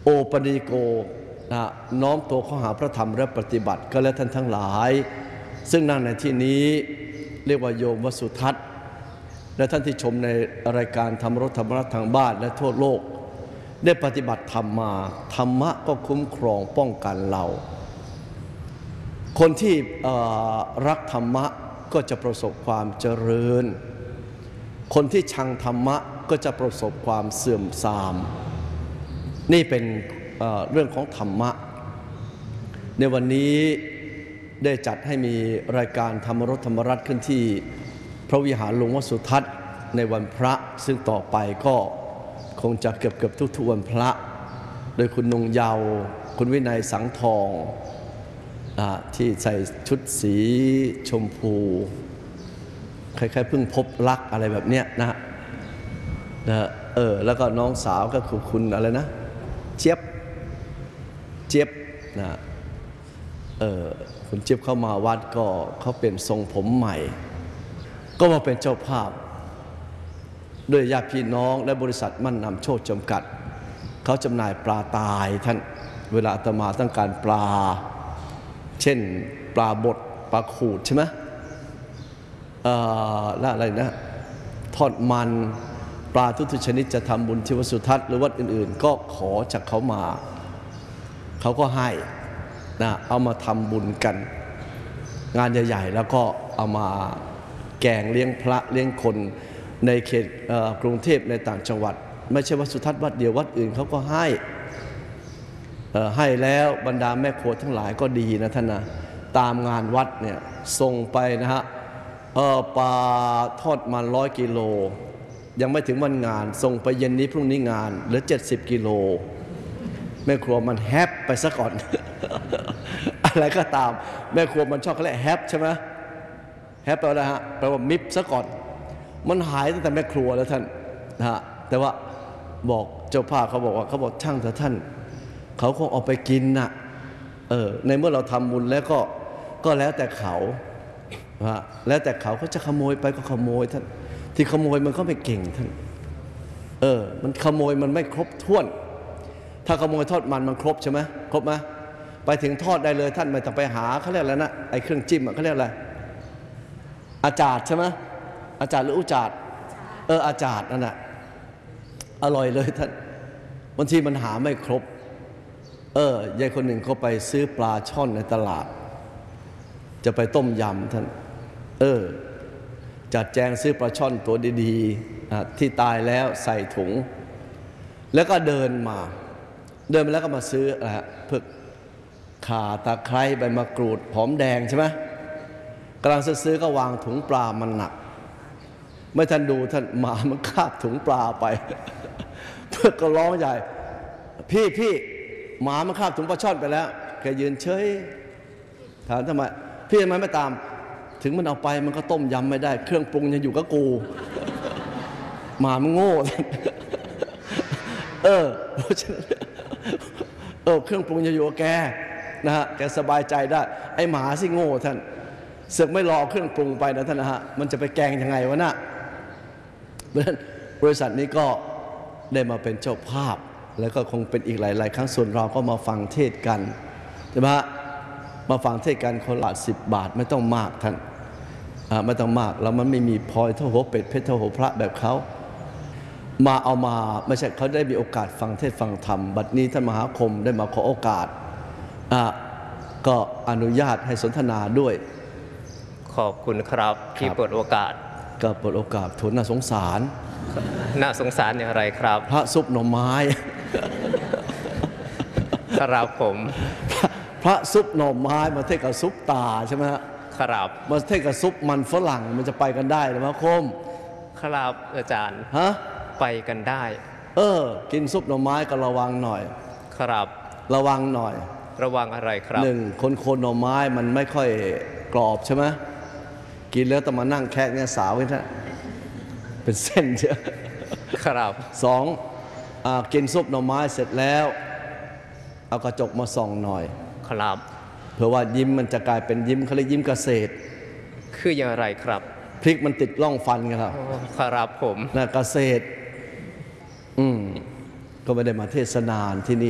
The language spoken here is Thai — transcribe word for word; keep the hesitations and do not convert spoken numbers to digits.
โอปนิโกนะน้อมตัวเข้าหาพระธรรมและปฏิบัติก็แล้วท่านทั้งหลายซึ่งนั่งในที่นี้เรียกว่าโยมวสุทัศน์และท่านที่ชมในรายการธรรมรสธรรมรัตน์ทางบ้านและทั่วโลกได้ปฏิบัติธรรมมาธรรมะก็คุ้มครองป้องกันเราคนที่รักธรรมะก็จะประสบความเจริญคนที่ชังธรรมะก็จะประสบความเสื่อมทรามนี่เป็นเอ่อเรื่องของธรรมะในวันนี้ได้จัดให้มีรายการธรรมรสธรรมรัตน์ขึ้นที่พระวิหารหลวงวสุทัศน์ในวันพระซึ่งต่อไปก็คงจะเกือบเกือบทุกๆวันพระโดยคุณนงเยาว์คุณวินัยสังทองที่ใส่ชุดสีชมพูคล้ายๆเพิ่งพบรักอะไรแบบเนี้ยนะฮะนะเออแล้วก็น้องสาวก็คือคุณอะไรนะเจี๊ยบเจี๊ยบนะเออคุณเจี๊ยบเข้ามาวัดก็เขาเป็นทรงผมใหม่ก็มาเป็นเจ้าภาพด้วยญาติพี่น้องและบริษัทมั่นนำโชคจำกัดเขาจำหน่ายปลาตายท่านเวลาอาตมาต้องการปลาเช่นปลาบดปลาขูดใช่ไหมเอ่อแล้วอะไรนะทอดมันปลาทุกชนิดจะทำบุญที่วัดสุทัศน์หรือวัดอื่นๆก็ขอจากเขามาเขาก็ให้นะเอามาทำบุญกันงานใหญ่ๆแล้วก็เอามาแกงเลี้ยงพระเลี้ยงคนในเขตกรุงเทพในต่างจังหวัดไม่ใช่วัดสุทัศน์วัดเดียววัดอื่นเขาก็ให้ให้แล้วบรรดาแม่ครัวทั้งหลายก็ดีนะท่านนะตามงานวัดเนี่ยส่งไปนะฮะปลาทอดมันร้อยกิโลยังไม่ถึงวันงานส่งไปเย็นนี้พรุ่งนี้งานเหลือเจ็ดสิบกิโลแม่ครัวมันแฮปไปซะก่อน อะไรก็ตามแม่ครัวมันชอบเขาเรียกแฮปใช่ไหมแฮปแปลว่าอะไรฮะแปลว่ามิบซะก่อนมันหายตั้งแต่แม่ครัวแล้วท่านนะฮะแต่ว่าบอกเจ้าภาพเขาบอกว่าเขาบอกช่างเถอะท่านเขาคงเอาไปกินน่ะเออในเมื่อเราทำบุญแล้วก็ก็แล้วแต่เขาฮะแล้วแต่เขาเขาจะขโมยไปก็ขโมยท่านที่ขโมยมันก็ไม่เก่งท่านเออมันขโมยมันไม่ครบถ้วนถ้าขโมยทอดมันมันครบใช่ไหมครบไหมไปถึงทอดได้เลยท่านไม่ต้องไปหาเขาเรียกอะไรนะไอ้เครื่องจิ้มเขาเรียกอะไรอาจารย์ใช่ไหมอาจารย์หรืออุจารเอออาจารย์นั่นแหละอร่อยเลยท่านบางทีมันหาไม่ครบเออยายคนหนึ่งเขาไปซื้อปลาช่อนในตลาดจะไปต้มยำท่านเออจัดแจงซื้อปลาช่อนตัวดีๆที่ตายแล้วใส่ถุงแล้วก็เดินมาเดินมาแล้วก็มาซื้ออะไรเพิกข่าตะไคร้ใบมะกรูดหอมแดงใช่ไหมกำลังซื้อก็วางถุงปลามันหนักไม่ทันดูท่านหมามันคาบถุงปลาไปเพื่อก็ร้องใหญ่พี่พี่หมามันคาบถุงปลาช่อนไปแล้วแกยืนเฉยถามทำไมพี่ทำไมไม่ตามถึงมันเอาไปมันก็ต้มยำไม่ได้เครื่องปรุงยังอยู่กับกูหมามันโง่เออเออเครื่องปรุงยังอยู่กับแกนะฮะแกสบายใจได้ไอ้หมาสิโง่ท่านเสือกไม่รอเครื่องปรุงไปนะท่านนะฮะมันจะไปแกงยังไงวะน่ะเพราะฉะนั้นบริษัทนี้ก็ได้มาเป็นเจ้าภาพแล้วก็คงเป็นอีกหลายๆครั้งส่วนเราก็มาฟังเทศกันใช่ไหมฮะมาฟังเทศกันคนละสิบบาทไม่ต้องมากท่านไม่ต้องมากแล้วมันไม่มีพลอยเท่าหัวเป็ดเพชรเท่าหัวพระแบบเขามาเอามาไม่ใช่เขาได้มีโอกาสฟังเทศฟังธรรมบัดนี้ท่านมหาคมได้มาขอโอกาสก็อนุญาตให้สนทนาด้วยขอบคุณครับที่เปิดโอกาสก็เปิดโอกาสทุนน่าสงสารน่าสงสารอย่างไรครับพระซุปหน่อไม้ครับผมพระซุปหน่อไม้มาเทศกับซุปตาใช่ไหมฮะครับมาเทศกับซุปมันฝรั่งมันจะไปกันได้หรือเปล่าคมครับอาจารย์ฮะไปกันได้เออกินซุปหน่อไม้ก็ระวังหน่อยครับระวังหน่อยระวังอะไรครับหนึ่งคนโคนหน่อไม้มันไม่ค่อยกรอบใช่ไหมกินแล้วต้องมานั่งแคะเนี่ยสาวกันนะเป็นเส้นเยอะครับสองกินซุปหน่อไม้เสร็จแล้วเอากระจกมาส่องหน่อยครับเพื่อว่ายิ้มมันจะกลายเป็นยิ้มเขาเรียกยิ้มเกษตรคืออย่างไรครับพริกมันติดร่องฟันกันครับครับผมนะเกษตรอืมก็ไม่ได้มาเทศนาที่นี่